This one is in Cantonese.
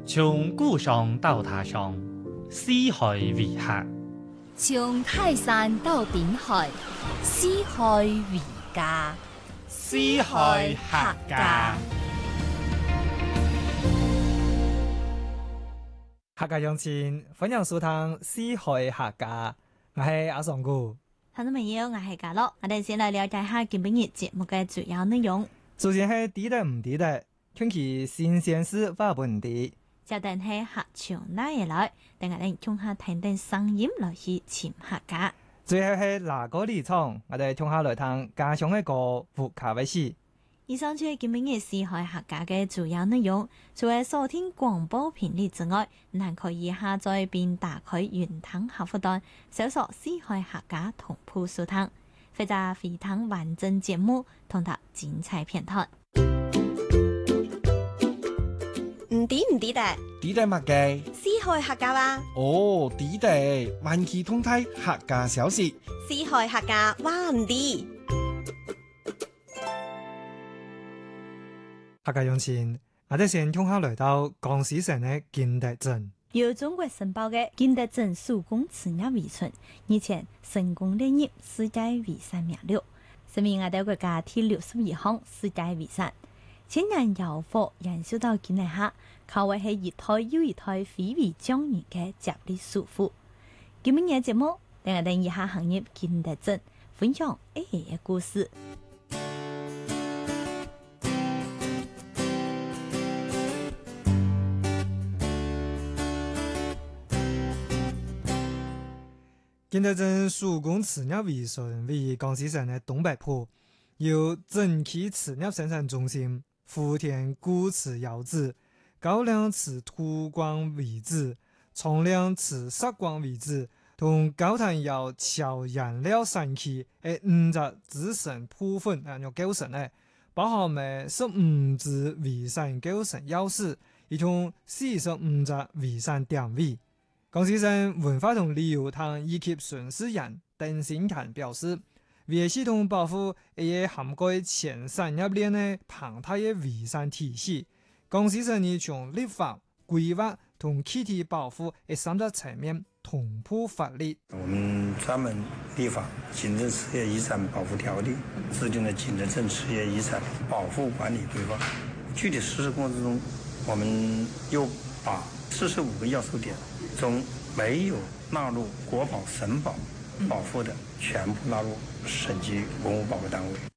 從故鄉到他鄉，四海為客； 從泰山到濱海，四海為家。 四海客家。 客家鄉親，歡迎收聽四海客家，我係阿尚姑。 聽眾朋友，我係嘉樂，我哋先來了解下今日節目嘅主要內容。 首先係地得唔地得，聽其新鮮事話本地。 接定係客場拉嘢來，等我哋聽下聽聽聲音來去潛客家。 最後係哪個立場，我哋聽下來聽家鄉嘅歌副卡威斯。 以上就係今日嘅四海客家嘅主要內容。除咗收聽廣播頻率之外，你還可以下載並打開雲端客戶端，搜索四海客家同步收聽，或者回聽完整節目同埋精彩片段。 唔抵得？ 抵得乜嘅？ 四海客家話。 哦，抵得，環球通態客家小事。 四海客家話唔抵。 客家鄉親，我哋先聽下來到江西省嘅建德鎮。 由中國申報嘅建德鎮手工瓷業遺存，以前成功列入世界遺產名錄，成為我哋國家第62項世界遺產。千年窯火燃燒到今日下，可謂係一代又一代非遺匠人嘅接力束縛。今日嘅節目，等我哋一下行入建德鎮，分享一個故事。 建德鎮手工瓷業遺存為江西省嘅東北部，由整器瓷業生產中心、福田古瓷窯址、高粱瓷土光遺址、重亮瓷石光遺址同高潭窯橋燃料產區嘅五個自成部分嘅構成咧，包含嘅15支遺產構成要素，以及45個遺產單位。江西省文化同旅遊廳以及巡視人鄧新強表示，為系統保護一個涵蓋全產業鏈的龐大嘅遺產體系，江西省呢從立法、規劃同氣體保護三個層面同步發力。 我們專門立法《建德實業遺產保護條例》，制定了建德鎮實業遺產保護管理規劃。具體實施過程中，我們又把45個要素點中沒有納入國保、省保保護的，全部納入省級文物保護單位。